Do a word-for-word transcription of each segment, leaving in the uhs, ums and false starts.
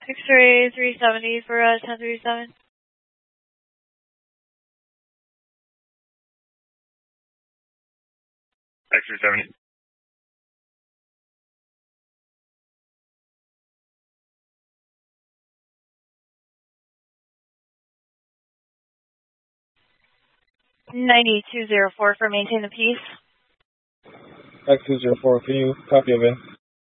X-ray three seventy for uh, ten thirty-seven. X-ray seventy. ninety-two oh four for maintain the peace. X two zero four, can you copy of it?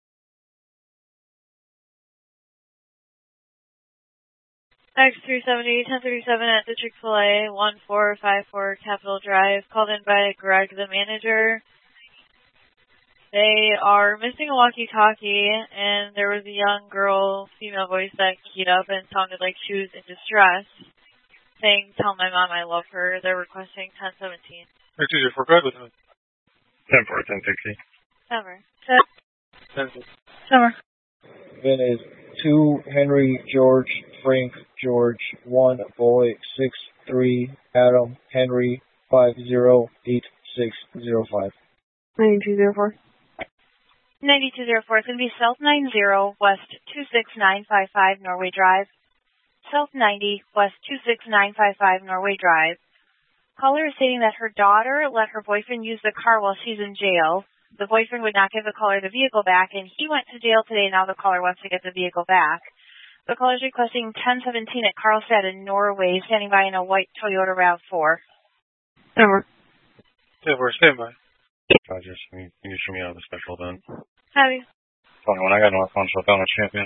X three seventy, ten thirty-seven at the Chick-fil-A, one four five four Capitol Drive, called in by Greg, the manager. They are missing a walkie-talkie, and there was a young girl, female voice that keyed up and sounded like she was in distress, saying, "Tell my mom I love her." They're requesting ten seventeen. X two zero four, go ahead with it. ten four, ten sixty. Summer. ten sixty. Summer. Then is two Henry George Frank George one boy six three Adam Henry five zero eight six zero five. ninety-two oh four. ninety-two oh four is going to be South ninety West two six nine five five Norway Drive. South ninety West two six nine five five Norway Drive. Caller is stating that her daughter let her boyfriend use the car while she's in jail. The boyfriend would not give the caller the vehicle back, and he went to jail today. Now the caller wants to get the vehicle back. The caller is requesting ten seventeen at Karlstad in Norway, standing by in a white Toyota RAV four. Over. Over, stand by. Roger, can you, can you show me out of the special event? Have you? twenty-one, I got North Lawn, so I found a champion.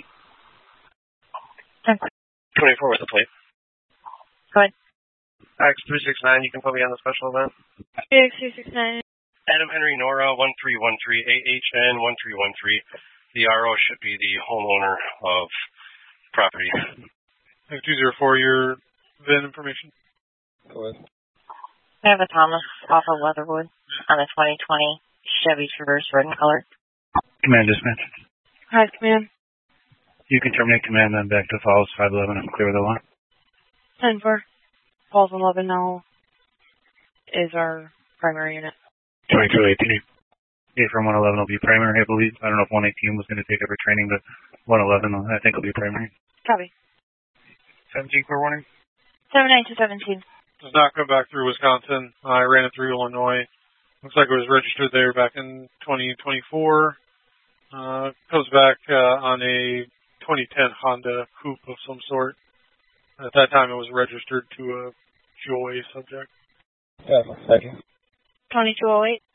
twenty-four with the plate. Go ahead. X three six nine, you can put me on the special event. X three six nine. Adam Henry Nora, one three one three, A H N one three one three. The R O should be the homeowner of property. X two zero four, your V I N information. Go ahead. I have a Thomas off of Leatherwood on a twenty twenty Chevy Traverse red in color. Command dispatch. Hi, command. You can terminate command then back to Falls five eleven and clear the line. ten four. Falls eleven now is our primary unit. twenty-two eighteen. A from one eleven will be primary, I believe. I don't know if one eighteen was going to take over training, but one eleven I think will be primary. Copy. seventeen, clear warning. seven nine two seventeen. Does not come back through Wisconsin. I ran it through Illinois. Looks like it was registered there back in twenty twenty-four. Uh, comes back uh, on a twenty ten Honda Coupe of some sort. At that time, it was registered to a Joy subject. Yeah, second. twenty-two oh eight.